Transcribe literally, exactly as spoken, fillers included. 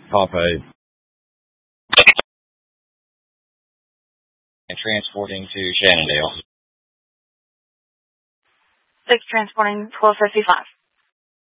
Papa. And transporting to Shannondale. six transporting twelve fifty-five.